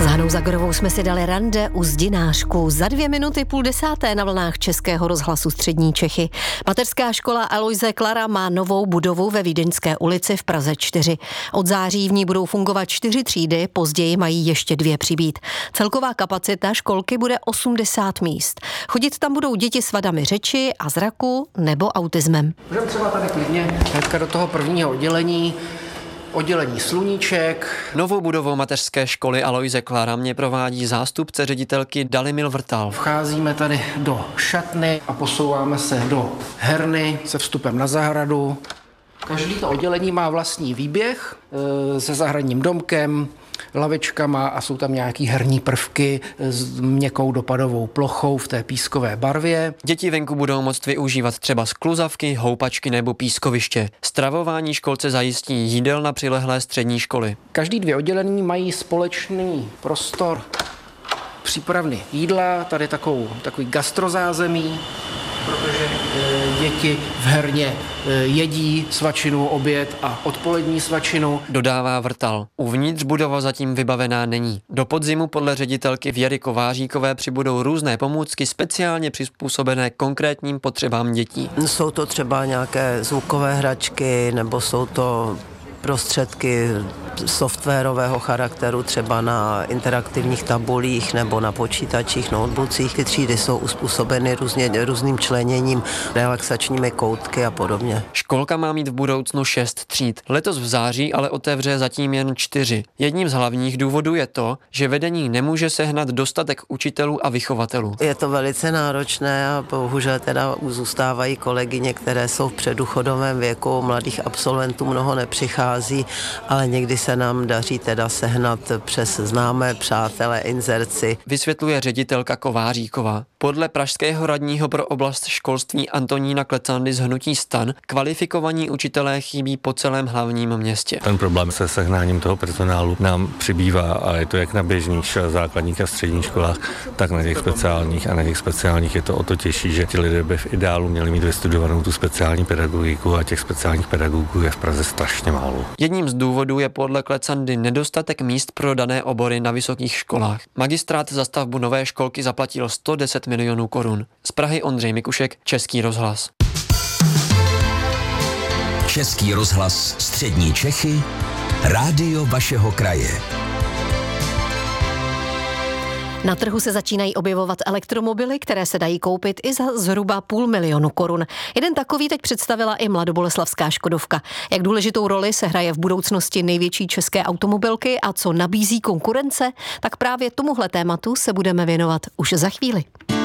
S Hanou Zagorovou jsme si dali rande u Zdinářku. Za 9:30 na vlnách Českého rozhlasu Střední Čechy. Mateřská škola Aloise Klara má novou budovu ve Vídeňské ulici v Praze 4. Od září v ní budou fungovat 4 třídy, později mají ještě 2 přibýt. Celková kapacita školky bude 80 míst. Chodit tam budou děti s vadami řeči a zraku nebo autismem. Můžeme třeba tady klidně hnedka do toho prvního oddělení sluníček. Novou budovou mateřské školy Aloise Klara mě provádí zástupce ředitelky Dalymil Vrtal. Vcházíme tady do šatny a posouváme se do herny se vstupem na zahradu. Každý to oddělení má vlastní výběh se zahradním domkem, lavičkama a jsou tam nějaký herní prvky s měkkou dopadovou plochou v té pískové barvě. Děti venku budou moct využívat třeba skluzavky, houpačky nebo pískoviště. Stravování školce zajistí jídelna přilehlé střední školy. Každý 2 oddělení mají společný prostor přípravny jídla, tady takový gastrozázemí, protože děti v herně jedí svačinu, oběd a odpolední svačinu. Dodává Vrtal. Uvnitř budova zatím vybavená není. Do podzimu podle ředitelky Věry Kováříkové přibudou různé pomůcky speciálně přizpůsobené konkrétním potřebám dětí. Jsou to třeba nějaké zvukové hračky nebo jsou to prostředky softwarového charakteru, třeba na interaktivních tabulích nebo na počítačích, notebookích. Ty třídy jsou uspůsobeny různým členěním, relaxačními koutky a podobně. Školka má mít v budoucnu 6 tříd. Letos v září ale otevře zatím jen 4. Jedním z hlavních důvodů je to, že vedení nemůže sehnat dostatek učitelů a vychovatelů. Je to velice náročné a bohužel teda zůstávají kolegyně, které jsou v předdůchodovém věku, mladých absolventů mnoho nepřichází, ale někdy se nám daří teda sehnat přes známé přátelé inzerci. Vysvětluje ředitelka Kováříková. Podle pražského radního pro oblast školství Antonína Klecandy z hnutí STAN kvalifikovaní učitelé chybí po celém hlavním městě. Ten problém se sehnáním toho personálu nám přibývá a je to jak na běžných základních a středních školách, tak na těch speciálních a na těch speciálních je to o to těžší, že ti lidé by v ideálu měli mít vystudovanou tu speciální pedagogiku a těch speciálních pedagogů je v Praze strašně málo. Jedním z důvodů je podle Klecandy nedostatek míst pro dané obory na vysokých školách. Magistrát za stavbu nové školky zaplatil 110 milionů korun. Z Prahy Ondřej Mikušek, Český rozhlas. Český rozhlas Střední Čechy, rádio vašeho kraje. Na trhu se začínají objevovat elektromobily, které se dají koupit i za zhruba 500 000 korun. Jeden takový teď představila i mladoboleslavská Škodovka. Jak důležitou roli se hraje v budoucnosti největší české automobilky a co nabízí konkurence, tak právě tomuhle tématu se budeme věnovat už za chvíli.